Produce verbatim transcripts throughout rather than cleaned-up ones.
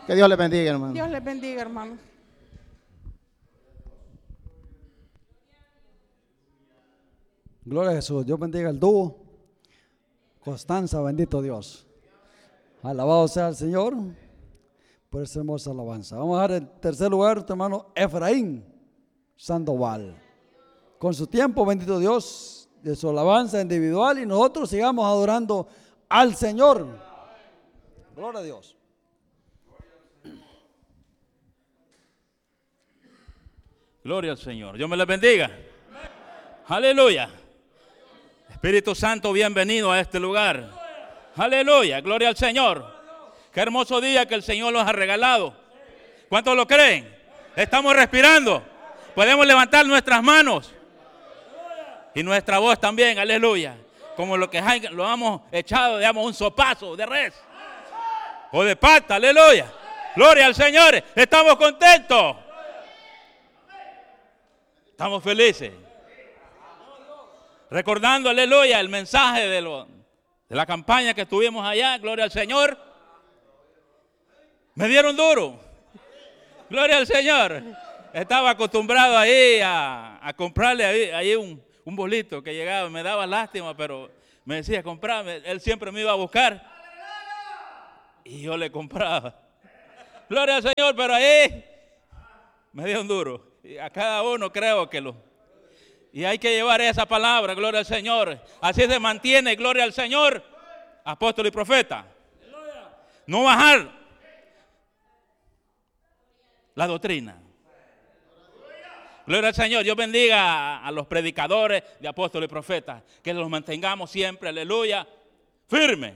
Que Dios les bendiga, hermano. Dios les bendiga, hermano. Gloria a Jesús. Dios bendiga el dúo. Constanza, bendito Dios. Alabado sea el Señor por esa hermosa alabanza. Vamos a dar el tercer lugar, nuestro hermano Efraín Sandoval. Con su tiempo, bendito Dios, de su alabanza individual, y nosotros sigamos adorando al Señor. Gloria a Dios. Gloria al Señor. Dios me les bendiga. Aleluya. Espíritu Santo, bienvenido a este lugar. Aleluya. Gloria al Señor. Qué hermoso día que el Señor nos ha regalado. ¿Cuántos lo creen? Estamos respirando. Podemos levantar nuestras manos. Y nuestra voz también. Aleluya. Como lo que lo hemos echado, digamos, un sopazo de res. O de pata. Aleluya. Gloria al Señor. Estamos contentos. Estamos felices. Recordando, aleluya, el mensaje de, lo, de la campaña que tuvimos allá, gloria al Señor. Me dieron duro. Gloria al Señor. Estaba acostumbrado ahí a, a comprarle ahí, ahí un, un bolito que llegaba. Me daba lástima, pero me decía, comprame. Él siempre me iba a buscar. Y yo le compraba. Gloria al Señor, pero ahí me dieron duro. Y a cada uno creo que lo... Y hay que llevar esa palabra, gloria al Señor. Así se mantiene, gloria al Señor, apóstol y profeta. No bajar la doctrina. Gloria al Señor. Dios bendiga a, a los predicadores de apóstoles y profetas. Que los mantengamos siempre, aleluya, firmes.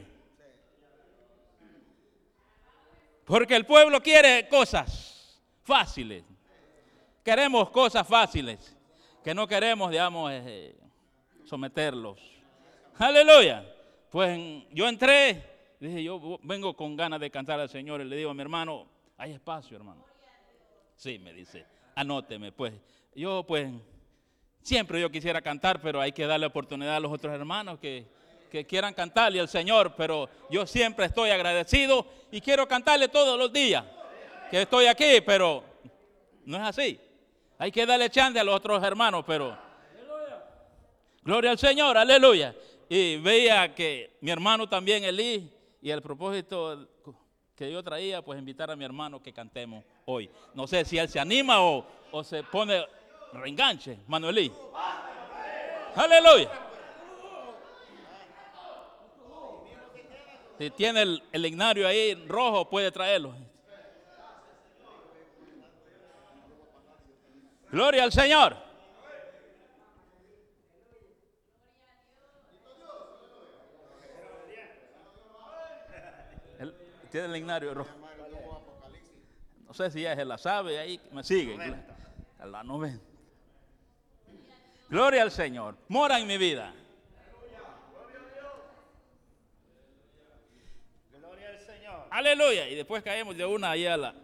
Porque el pueblo quiere cosas fáciles. Queremos cosas fáciles, que no queremos, digamos, eh, someterlos. Aleluya. Pues yo entré, dije, yo vengo con ganas de cantar al Señor, y le digo a mi hermano, hay espacio, hermano. Sí, me dice, anóteme. Pues yo, pues, siempre yo quisiera cantar, pero hay que darle oportunidad a los otros hermanos que, que quieran cantarle al Señor, pero yo siempre estoy agradecido y quiero cantarle todos los días que estoy aquí, pero no es así. Hay que darle chance a los otros hermanos, pero aleluya. Gloria al Señor, aleluya. Y veía que mi hermano también, Elí, y el propósito que yo traía, pues invitar a mi hermano que cantemos hoy. No sé si él se anima o, o se pone reenganche, Manuelí. Aleluya. Si tiene el, el lignario ahí rojo, puede traerlo. Gloria al Señor. Él tiene el lignario rojo. No sé si es la sabe, ahí me sigue. A la novena. Gloria al Señor. Mora en mi vida. Gloria al Señor. Aleluya. Y después caemos de una ahí a la...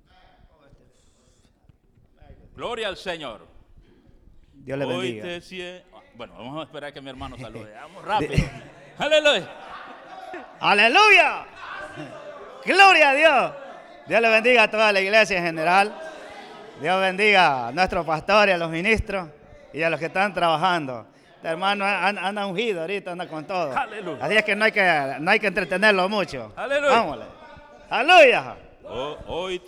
Gloria al Señor. Dios le bendiga. Hoy te sie... Bueno, vamos a esperar que mi hermano salude. Vamos rápido. Aleluya. Aleluya. Gloria a Dios. Dios le bendiga a toda la iglesia en general. Dios bendiga a nuestros pastores, a los ministros y a los que están trabajando. Este hermano anda, anda ungido ahorita, anda con todo. Aleluya. Así es que no hay que, no hay que entretenerlo mucho. Aleluya. Vámonos. Aleluya. Oh, hoy te